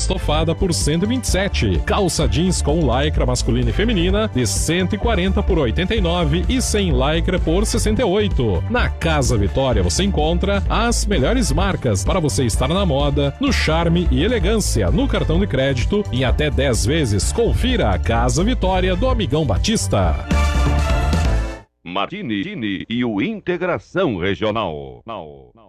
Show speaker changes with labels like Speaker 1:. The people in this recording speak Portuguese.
Speaker 1: estofada por 127. Calça jeans com lycra masculina e feminina de 140 por 89 e sem lycra por 68. Na Casa Vitória você encontra as melhores marcas para você estar na moda, no charme e elegância, no cartão de crédito em até 10 vezes. Confira a Casa Vitória do Amigão Batista.
Speaker 2: Martini e o Integração Regional.